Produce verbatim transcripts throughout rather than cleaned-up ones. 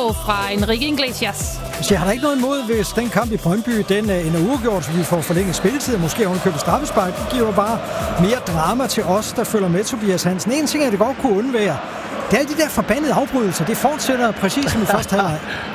mål fra Enrique Iglesias. Så jeg har da ikke noget imod, hvis den kamp i Brøndby, den uh, ender uafgjort, så vi får forlænget spilletid, og måske ovenikøbet straffespark. Det giver bare mere drama til os, der følger med Tobias Hansen. En ting, jeg det godt kunne undvære, det er de der forbandede afbrydelser. Det fortsætter præcis som i første halvleg.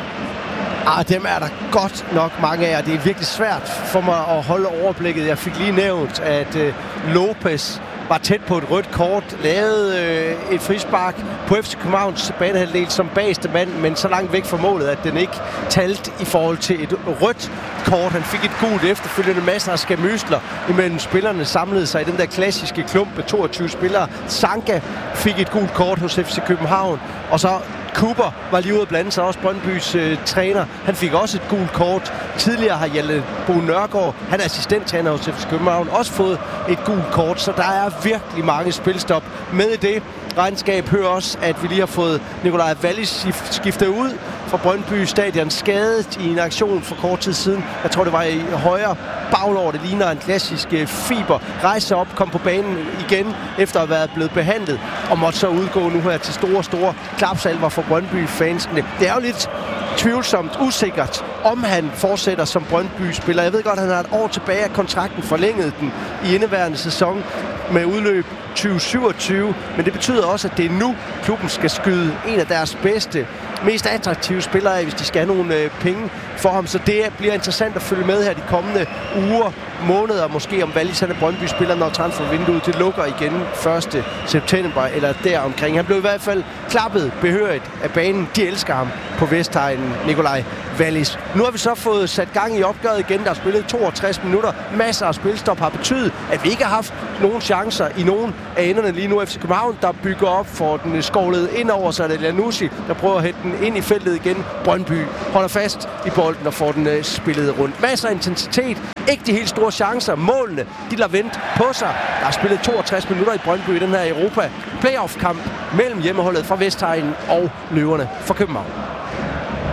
Ah, dem er der godt nok mange af, og det er virkelig svært for mig at holde overblikket. Jeg fik lige nævnt, at uh, Lopez var tæt på et rødt kort, lavede øh, et frispark på F C Københavns banehalvdel som bageste mand, men så langt væk fra målet, at den ikke talte i forhold til et rødt kort. Han fik et gult efterfølgende, masser af skamysler imellem spillerne, samlede sig i den der klassiske klump med toogtyve spillere. Sanka fik et gult kort hos F C København, og så Cooper var lige ude at blande sig, også Brøndbys øh, træner. Han fik også et gult kort. Tidligere har Hjalte Bo Nørgaard, han er assistenttræner hos F C København, også fået et gult kort. Så der er virkelig mange spilstop med i det regnskab. Hører også, at vi lige har fået Nikolaj Wallis skiftet ud fra Brøndby Stadion, skadet i en aktion for kort tid siden. Jeg tror, det var i højre baglår. Det ligner en klassisk fiber. Rejse op, kom på banen igen, efter at have været blevet behandlet, og måtte så udgå nu her til store, store klapsalver for Brøndby-fansene. Det er jo lidt tvivlsomt, usikkert, om han fortsætter som Brøndby-spiller. Jeg ved godt, at han har et år tilbage af kontrakten, forlænget den i indeværende sæson med udløb tyve syvogtyve, men det betyder også, at det er nu, klubben skal skyde en af deres bedste, mest attraktive spillere af, hvis de skal have nogle øh, penge for ham. Så det bliver interessant at følge med her de kommende uger, måneder, måske om Wallis han er Brøndby-spiller, når transfervinduet det lukker igen første september eller deromkring. Han blev i hvert fald klappet behørigt af banen. De elsker ham på Vestegnen, Nikolaj Wallis. Nu har vi så fået sat gang i opgøret igen. Der er spillet toogtres minutter. Masser af spilstop har betydet, at vi ikke har haft nogen chancer i nogen af enderne lige nu. F C København, der bygger op for den skovlede indover, så er det Lanussi, der prøver at hætte den ind i feltet igen. Brøndby holder fast i bolden og får den uh, spillet rundt. Masser af intensitet. Ikke de helt store chancer. Målene, de lader vente på sig. Der er spillet toogtres minutter i Brøndby i den her Europa playoff-kamp mellem hjemmeholdet fra Vestegnen og Løverne fra København.